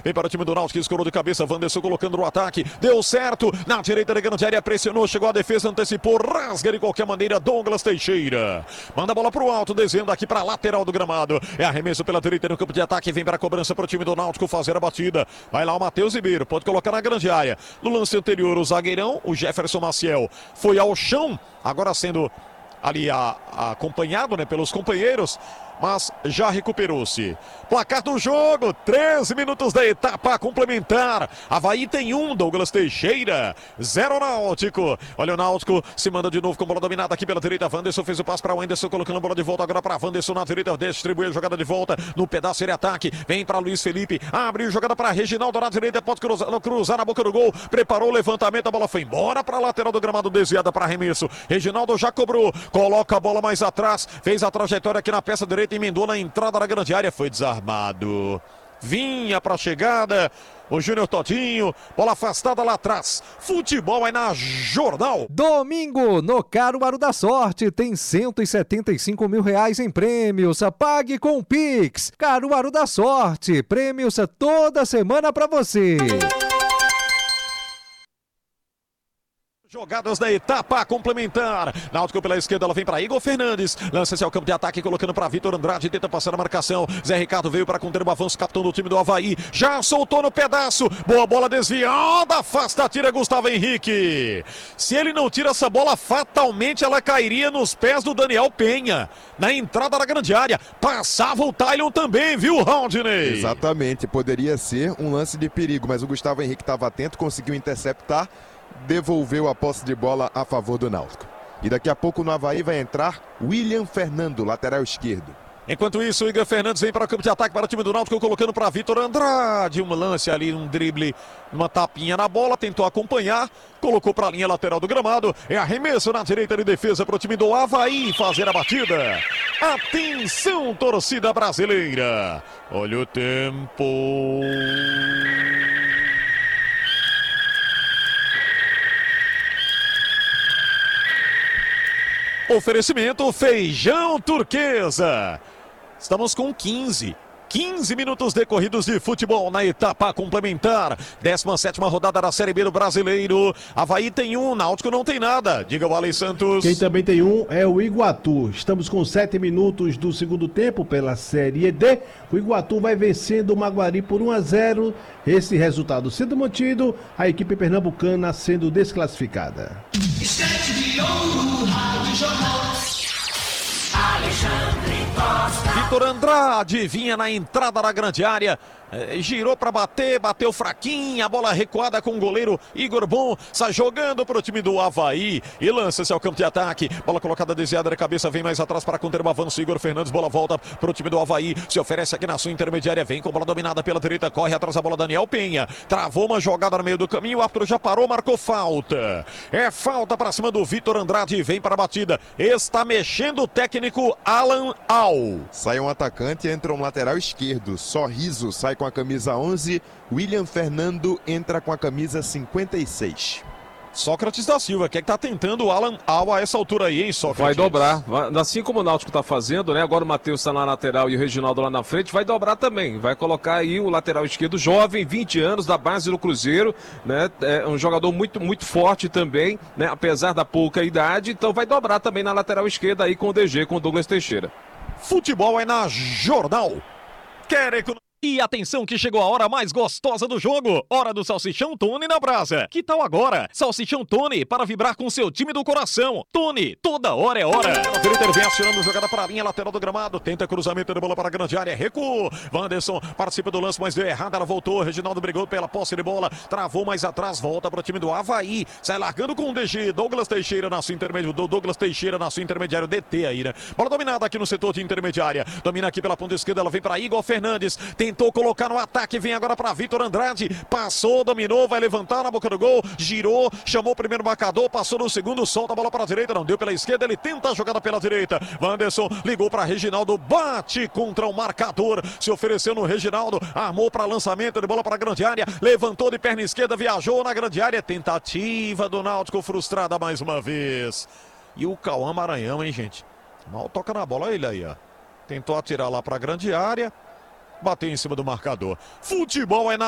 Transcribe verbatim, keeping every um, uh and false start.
vem para o time do Náutico, escorou de cabeça, Wanderson colocando no ataque, deu certo, na direita da grande área, pressionou, chegou a defesa, antecipou, rasga de qualquer maneira, Douglas Teixeira, manda a bola para o alto, descendo aqui para a lateral do gramado, é arremesso pela direita no campo de ataque, vem para a cobrança para o time do Náutico fazer a batida, vai lá o Matheus Ribeiro, pode colocar na grande área, no lance anterior o zagueirão, o Jefferson Maciel, foi ao chão, agora sendo ali a, a, acompanhado, né, pelos companheiros, mas já recuperou-se. Placar do jogo, treze minutos da etapa complementar. Avaí tem um, Douglas Teixeira, zero Náutico. Olha o Náutico, se manda de novo com bola dominada aqui pela direita. Wanderson fez o passe para o Wanderson, colocando a bola de volta agora para Wanderson na direita. Distribui a jogada de volta no pedaço de ataque. Vem para Luiz Felipe, abre jogada para Reginaldo na direita. Pode cruzar, cruzar na boca do gol. Preparou o levantamento, a bola foi embora para a lateral do gramado, desviada para arremesso. Reginaldo já cobrou, coloca a bola mais atrás, fez a trajetória aqui na peça direita, emendou na entrada da grande área, foi desarmado. Vinha para a chegada o Júnior Todinho, bola afastada lá atrás. Futebol é na Jornal. Domingo, no Caruaru da Sorte, tem cento e setenta e cinco mil reais em prêmios. Pague com o Pix. Caruaru da Sorte, prêmios toda semana para você. Jogadas da etapa complementar. Náutico pela esquerda, ela vem para Igor Fernandes. Lança-se ao campo de ataque, colocando para Vitor Andrade. Tenta passar a marcação. Zé Ricardo veio para conter o avanço, capitão do time do Avaí. Já soltou no pedaço. Boa bola desviada. Afasta, tira Gustavo Henrique. Se ele não tira essa bola, fatalmente ela cairia nos pés do Daniel Penha. Na entrada da grande área. Passava o Tylon também, viu, Rodney? Exatamente. Poderia ser um lance de perigo, mas o Gustavo Henrique estava atento, conseguiu interceptar. Devolveu a posse de bola a favor do Náutico. E daqui a pouco no Avaí vai entrar William Fernando, lateral esquerdo. Enquanto isso, o Igor Fernandes vem para o campo de ataque para o time do Náutico, colocando para Vitor Andrade. Um lance ali, um drible, uma tapinha na bola, tentou acompanhar, colocou para a linha lateral do gramado. É arremesso na direita de defesa para o time do Avaí fazer a batida. Atenção, torcida brasileira. Olha o tempo. Oferecimento Feijão Turquesa. Estamos com quinze. quinze minutos decorridos de futebol na etapa complementar. décima sétima rodada da Série B do Brasileiro. Avaí tem um, Náutico não tem nada. Diga o Alex Santos. Quem também tem um é o Iguatu. Estamos com sete minutos do segundo tempo pela Série D. O Iguatu vai vencendo o Maguari por um a zero. Esse resultado sendo mantido, a equipe pernambucana sendo desclassificada. Vitor Andrade vinha na entrada da grande área, eh, girou para bater, bateu fraquinho, a bola recuada com o goleiro Igor Bom, sai jogando para o time do Avaí e lança-se ao campo de ataque, bola colocada desviada da cabeça, vem mais atrás para conter o avanço, Igor Fernandes, bola volta para o time do Avaí, se oferece aqui na sua intermediária, vem com bola dominada pela direita, corre atrás da bola Daniel Penha, travou uma jogada no meio do caminho, o árbitro já parou, marcou falta, é falta para cima do Vitor Andrade, vem para a batida, está mexendo o técnico Alan Al. Sai um atacante e entra um lateral esquerdo. Sorriso sai com a camisa onze. William Fernando entra com a camisa cinquenta e seis. Sócrates da Silva, que é que tá tentando o Alan Al a essa altura aí, hein, Sócrates? Vai dobrar, assim como o Náutico tá fazendo, né? Agora o Matheus tá na lateral e o Reginaldo lá na frente, vai dobrar também, vai colocar aí o lateral esquerdo jovem, vinte anos, da base do Cruzeiro, né? É um jogador muito, muito forte também, né? Apesar da pouca idade, então vai dobrar também na lateral esquerda aí com o D G, com o Douglas Teixeira. Futebol é na Jornal. Quer economia? E atenção que chegou a hora mais gostosa do jogo. Hora do Salsichão Tony na brasa. Que tal agora? Salsichão Tony para vibrar com seu time do coração. Tony, toda hora é hora. O diretor vem acionando jogada para a linha lateral do gramado. Tenta cruzamento de bola para a grande área. Recuo. Wanderson participa do lance, mas deu errado. Ela voltou. Reginaldo brigou pela posse de bola. Travou mais atrás. Volta para o time do Avaí. Sai largando com o D G. Douglas Teixeira na sua intermediária. Douglas Teixeira na sua intermediária. D T aí, né? Bola dominada aqui no setor de intermediária. Domina aqui pela ponta esquerda. Ela vem para Igor Fernandes. Tem Tentou colocar no ataque, vem agora para Vitor Andrade, passou, dominou, vai levantar na boca do gol, girou, chamou o primeiro marcador, passou no segundo, solta a bola para a direita, não deu pela esquerda, ele tenta a jogada pela direita, Wanderson ligou para Reginaldo, bate contra o marcador, se ofereceu no Reginaldo, armou para lançamento de bola para a grande área, levantou de perna esquerda, viajou na grande área, tentativa do Náutico frustrada mais uma vez. E o Cauã Maranhão, hein, gente? Mal toca na bola, ele aí, ó. Tentou atirar lá para a grande área, bateu em cima do marcador. Futebol é na